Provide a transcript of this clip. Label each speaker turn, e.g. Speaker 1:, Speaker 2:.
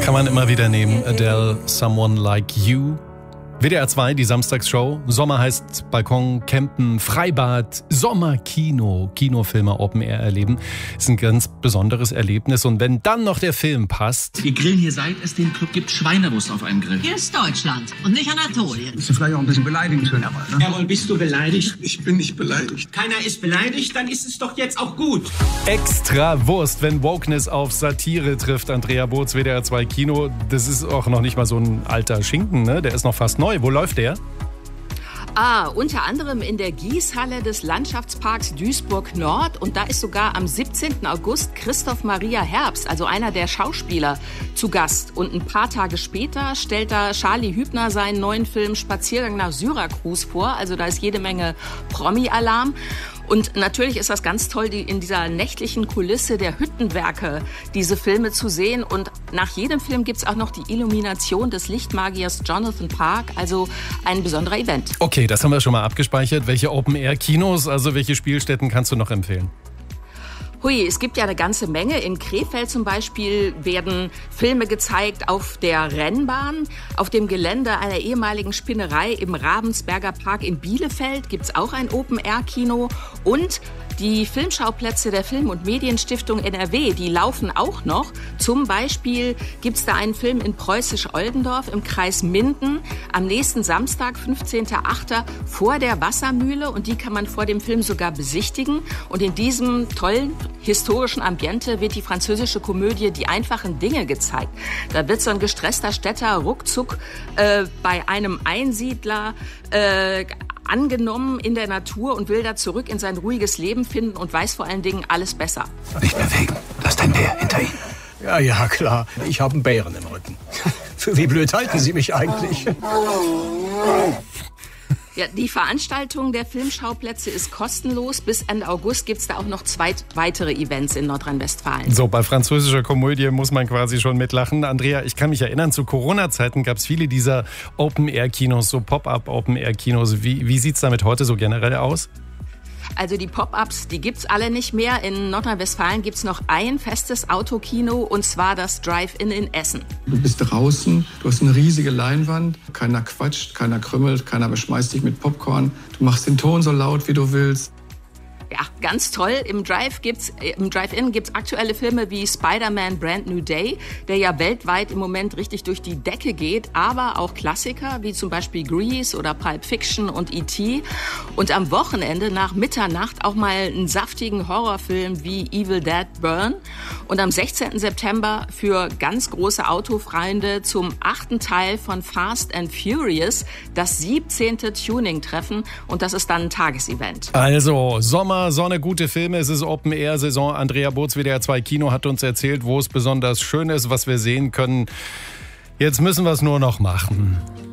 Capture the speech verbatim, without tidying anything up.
Speaker 1: Kann man immer wieder nehmen. Adele, Someone Like You. W D R zwei, die Samstagsshow. Sommer heißt Balkon, Campen, Freibad, Sommerkino, Kinofilme Open Air erleben. Ist ein ganz besonderes Erlebnis. Und wenn dann noch der Film passt.
Speaker 2: Wir grillen hier, seit es den Club gibt, Schweinewurst auf einem Grill.
Speaker 3: Hier ist Deutschland und nicht Anatolien.
Speaker 4: Ist ja vielleicht auch ein bisschen beleidigend für Jawohl, ne?
Speaker 5: Jawohl, bist du beleidigt?
Speaker 4: Ich bin nicht beleidigt.
Speaker 5: Keiner ist beleidigt, dann ist es doch jetzt auch gut.
Speaker 1: Extra Wurst, wenn Wokeness auf Satire trifft. Andrea Boots, W D R zwei Kino. Das ist auch noch nicht mal so ein alter Schinken, ne? Der ist noch fast neu. Wo läuft der?
Speaker 6: Ah, unter anderem in der Gießhalle des Landschaftsparks Duisburg-Nord. Und da ist sogar am siebzehnten August Christoph Maria Herbst, also einer der Schauspieler, zu Gast. Und ein paar Tage später stellt da Charlie Hübner seinen neuen Film Spaziergang nach Syrakus vor. Also da ist jede Menge Promi-Alarm. Und natürlich ist das ganz toll, die in dieser nächtlichen Kulisse der Hüttenwerke diese Filme zu sehen. Und nach jedem Film gibt's auch noch die Illumination des Lichtmagiers Jonathan Park, also ein besonderer Event.
Speaker 1: Okay, das haben wir schon mal abgespeichert. Welche Open-Air-Kinos, also welche Spielstätten kannst du noch empfehlen?
Speaker 6: Hui, es gibt ja eine ganze Menge. In Krefeld zum Beispiel werden Filme gezeigt auf der Rennbahn. Auf dem Gelände einer ehemaligen Spinnerei im Ravensberger Park in Bielefeld gibt's auch ein Open-Air-Kino. Und die Filmschauplätze der Film- und Medienstiftung N R W, die laufen auch noch. Zum Beispiel gibt's da einen Film in Preußisch-Oldendorf im Kreis Minden am nächsten Samstag, fünfzehnten achten vor der Wassermühle. Und die kann man vor dem Film sogar besichtigen. Und in diesem tollen historischen Ambiente wird die französische Komödie Die einfachen Dinge gezeigt. Da wird so ein gestresster Städter ruckzuck äh, bei einem Einsiedler äh, angenommen in der Natur und will da zurück in sein ruhiges Leben finden und weiß vor allen Dingen alles besser.
Speaker 4: Nicht bewegen. Da ist ein Bär hinter Ihnen.
Speaker 7: Ja, ja, klar. Ich habe einen Bären im Rücken. Für wie blöd halten Sie mich eigentlich?
Speaker 6: Ja, die Veranstaltung der Filmschauplätze ist kostenlos. Bis Ende August gibt's da auch noch zwei weitere Events in Nordrhein-Westfalen.
Speaker 1: So, bei französischer Komödie muss man quasi schon mitlachen. Andrea, ich kann mich erinnern, zu Corona-Zeiten gab's viele dieser Open-Air-Kinos, so Pop-up-Open-Air-Kinos. Wie, wie sieht's damit heute so generell aus?
Speaker 6: Also die Pop-ups, die gibt's alle nicht mehr. In Nordrhein-Westfalen gibt's noch ein festes Autokino, und zwar das Drive-In in Essen.
Speaker 8: Du bist draußen, du hast eine riesige Leinwand, keiner quatscht, keiner krümmelt, keiner beschmeißt dich mit Popcorn. Du machst den Ton so laut, wie du willst.
Speaker 6: Ja, ganz toll. Im Drive gibt's, im Drive-In gibt's aktuelle Filme wie Spider-Man Brand New Day, der ja weltweit im Moment richtig durch die Decke geht, aber auch Klassiker wie zum Beispiel Grease oder Pulp Fiction und E T Und am Wochenende nach Mitternacht auch mal einen saftigen Horrorfilm wie Evil Dead Burn. Und am sechzehnten September für ganz große Autofreunde zum achten Teil von Fast and Furious, das siebzehnte Tuning-Treffen. Und das ist dann ein Tagesevent.
Speaker 1: Also, Sommer, Sonne, gute Filme, es ist Open-Air-Saison. Andrea Boots, W D R zwei Kino, hat uns erzählt, wo es besonders schön ist, was wir sehen können. Jetzt müssen wir es nur noch machen.